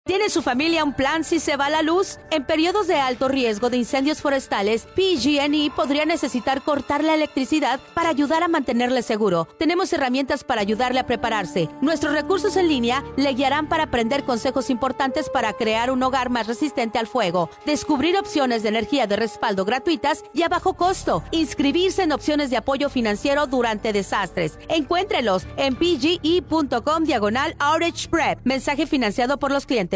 ¿Tiene su familia un plan si se va la luz? En periodos de alto riesgo de incendios forestales, PG&E podría necesitar cortar la electricidad para ayudar a mantenerle seguro. Tenemos herramientas para ayudarle a prepararse. Nuestros recursos en línea le guiarán para aprender consejos importantes para crear un hogar más resistente al fuego, descubrir opciones de energía de respaldo gratuitas y a bajo costo, inscribirse en opciones de apoyo financiero durante desastres. Encuéntrelos en pge.com/outage prep. Mensaje financiado por los clientes.